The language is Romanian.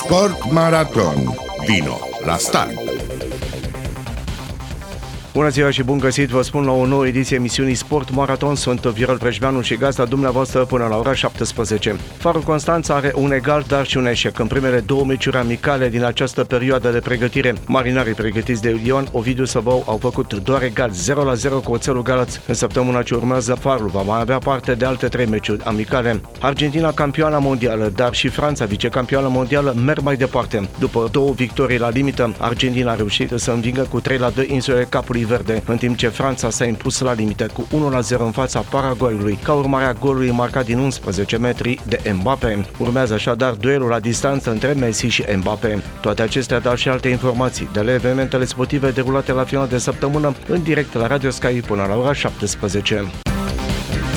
Sport Maraton. Vino la start! Bună ziua și bun găsit, vă spun la o nouă ediție emisiunii Sport Maraton. Sunt Viorel Preșbeanu și gazda dumneavoastră până la ora 17. Farul Constanța are un egal, dar și un eșec în primele două meciuri amicale din această perioadă de pregătire. Marinarii pregătiți de Ion Ovidiu Săbău au făcut doar egal 0-0 cu Oțelul Galați. În săptămâna ce urmează, Farul va mai avea parte de alte 3 meciuri amicale. Argentina campioană mondială, dar și Franța vicecampioană mondială merg mai departe. După 2 victorii la limită, Argentina a reușit să învingă cu 3-2 insulele Capului Verde, în timp ce Franța s-a impus la limită cu 1-0 în fața Paraguayului, ca urmare a golului marcat din 11 metri de Mbappé. Urmează așadar duelul la distanță între Messi și Mbappé. Toate acestea, dar și alte informații de la evenimentele sportive derulate la final de săptămână în direct la Radio Sky până la ora 17.